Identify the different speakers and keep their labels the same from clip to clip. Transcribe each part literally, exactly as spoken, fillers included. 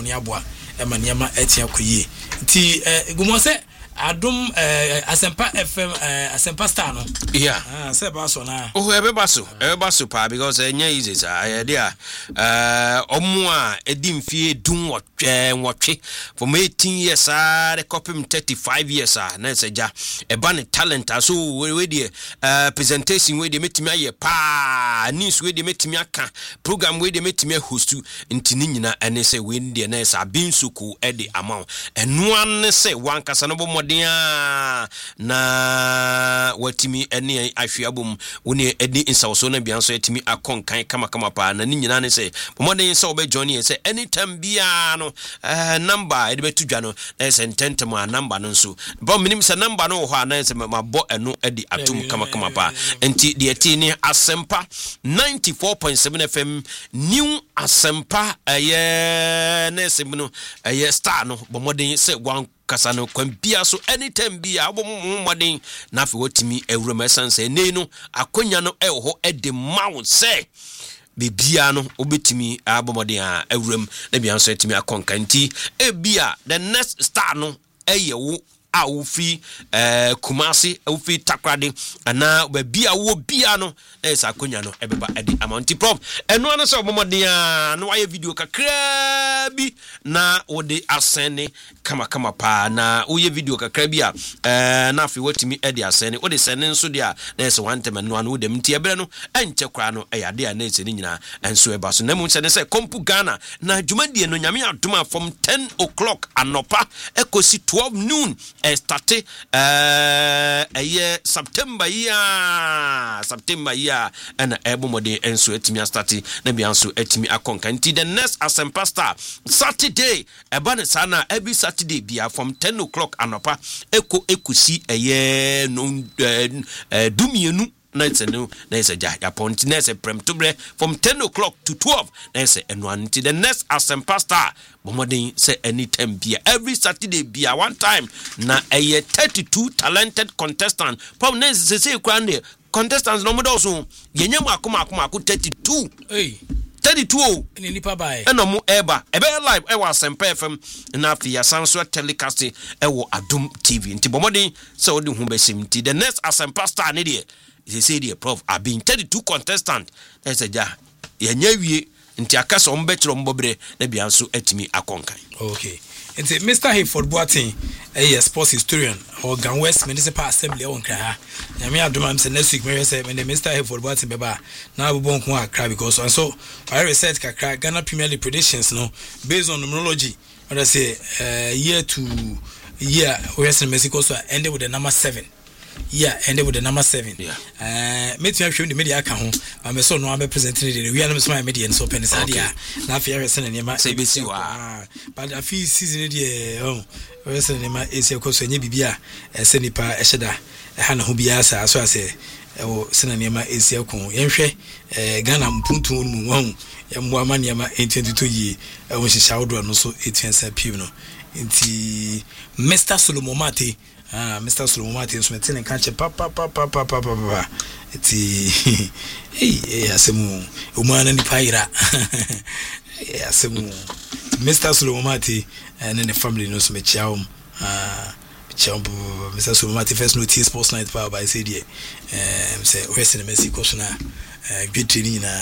Speaker 1: ne aboa e ma niema etia koyie nti gumo se Adum uh, Asempa F M uh, Asempa Star no.
Speaker 2: Yeah.
Speaker 1: Ah, say baso na.
Speaker 2: Oh, ebe baso. Ebe baso pa because enya easy sa. Eh dia. Uh omo a edi mfie dun wotwe wotwe for eighteen years ah the copy thirty-five years ah na seja eba ne talent aso we dey uh presentation we dey metimi aye pa news we dey metimi aka program we dey metimi host ntini nyina ene se we dey na sa binsuku e dey amount eno an se wan kasa no bo na watimi ene ahweabom woni edi insawso na bianso etimi akonkan kama kama pa na nyina ne se pomoden se obe join se anytime bia no eh number ede betu dwa no na se ntentem a number no nso bo minim se number no ho na se mabo eno edi atum kama kama pa enti de eti ni Asempa ninety-four point seven F M new Asempa eye na se no eye star no pomoden se wan kasa no kwambia so anytime bia abomodin na fe wotimi ewrema esanse nei no akonya no eho e de mawo se bebia no obetimi abomodin a ewrem na bia so etimi akonkanti e bia the next star no eyewo awufi eh Kumasi awufi Takrade ana bebia wo bia no esa akonya no ebeba edi amounti prof eno ana so bomodin a no aye video kakra bi na wode asene kama kama pa na uye video kakra bi a eh na afi watimi edi asene wode sene nso dia na esa wantem no anu wode mti ebere no enche kra no eyade a na ese ni nyina enso eba so na mu sene se kompu Ghana na dwumadie no nyame adoma from ten o'clock anopa ekosi twelve noon starte eh eye September ya September ya ana ebomode enso etimi starte na bia nso etimi akonka nti the next Asempa Star Saturday ebane sana every Saturday bia from ten o'clock anopa eko ekusi eye no eh dumienu na no na is a ja point na is a prem to bre from ten o'clock to twelve na is a no until the next Asempa Star bomodin say anytime bia every Saturday bia one time na a thirty-two talented contestant from na say say kwan contestants no modo so yenya makoma akoma ko thirty-two
Speaker 1: hey
Speaker 2: thirty-two
Speaker 1: ni nipa bae
Speaker 2: eno mo eba ebe live e wa Asempa F M na afia sanso telecast e wo Adum T V nti bomodin say odi hu besim nti the next Asempa Star ne de they say the prof are being thirty-two contestant that's a ja yenya wie nti akasa ombetro mbobre na bia nso atimi akonkan.
Speaker 1: Okay, nti Mister Hayford Boateng a sports historian or Gan West Municipal Assembly on kra nyame adoma am say next week me say me Mister Hayford Boateng beba na abobon ko akra because and so I research kakra Ghana Premier League predictions no based on numerology what I say uh, year to year Western Mexico so ended with the number seven. Yeah, ended with the number seven. Yeah. Uh, me to show the media account. I'm so no I'm presenting it. We are not my media and so pen sadia. Na fear is sending my say bisi wa. But I feel season the oh, we sending my is your course any bibia e send pa e sheda e ha na ho bia sa so ase e wo sending my is your kon. Yenhwe eh Ghana mpuntu mu wan ye mboa ma niema twenty-two yi e wo hihya wodo no so eighteen pm no. Nti Mister Solomon Mate ah Mister Solomon Martin so metene kanche pa pa pa pa pa pa pa eti eh asemu umana ni paira eh asemu Mister Solomon Martin and the family no so me chiao ah chiao Mister Solomon Martin first notice sports night power by say there um say west in Mexico so na good training na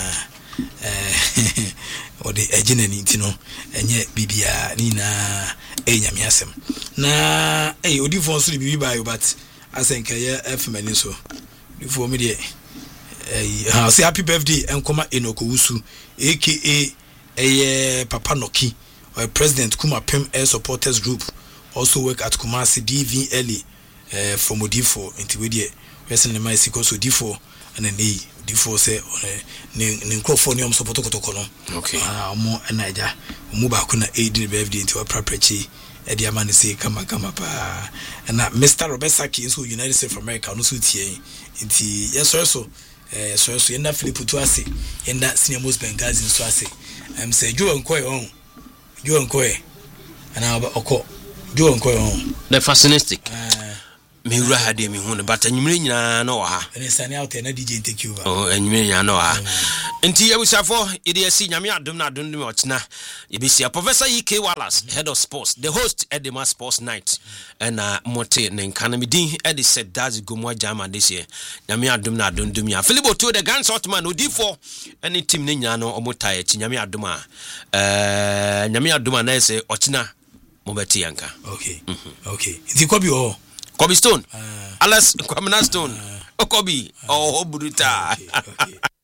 Speaker 1: eh o de ejina ni ntino enye bibia ni na enyame asem na eh odi fon so bibi ba yo but asenka ye efmani so di fo me de eh ha say happy birthday enkoma Enoko Wusu aka eh Papa Noki or President Kuma Pem Air Supporters Group also work at Kumasi D V L E eh from Odifo into we de wesen ne mai siko so D four and nei D four say ne ne microphone support kotoko no
Speaker 2: okay
Speaker 1: ah mo enaja mo ba ko na eighty birthday into apraprechi e dia man say kama kama pa na Mister Robert Saki so United States of America no so tie nti yes so eh so so yenda Philip Tuase yenda Senior Most Bengazi so ase am say Joe Nkoy on Joe Nkoy ana oko Joe Nkoy on
Speaker 2: the fascistic me wura ha de me hu no but anyimre nyina na wa ha
Speaker 1: ene sane out na D J take over
Speaker 2: oh anyimre nyina na wa ha Nti abusafo yede yasi nyame adom na adom me ochina yebisia Professor E K Wallace, head of sports, the host at the Mass Sports Night, and uh mote ne nkana medin e de said that's gomwa jama this year. Nyame adom na adom dum ya Philip Otu the Guns Ottoman odi for any team ne nya no omotaye chi nyame adom a eh nyame adom na say ochina mobeti yanka.
Speaker 1: Okay. Mm-hmm. Okay. It could be all
Speaker 2: Kobe Stone.
Speaker 1: Uh,
Speaker 2: Alas Kwamina Stone.
Speaker 1: Uh,
Speaker 2: Okobi. Oh, Buruta.
Speaker 1: Okay. Okay.